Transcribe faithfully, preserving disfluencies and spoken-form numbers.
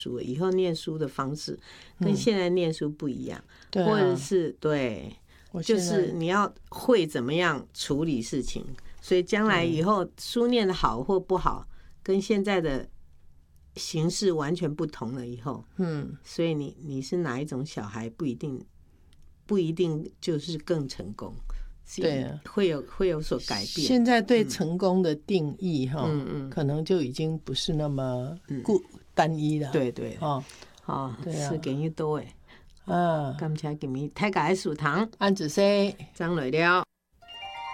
书，以后念书的方式跟现在念书不一样， 对啊或者是对， 我现在就是你要会怎么样处理事情，所以将来以后书念的好或不好，跟现在的形式完全不同了以后， 嗯， 所以你你是哪一种小孩不一定不一定就是更成功， 对啊， 会有会有所改变。 现在对成功的定义哈、 嗯嗯， 可能就已经不是那么固单一了。 对对， 哦， 哦， 对啊是给你多诶， 啊， 感谢今日大家的食堂， 安子 C。 张磊了。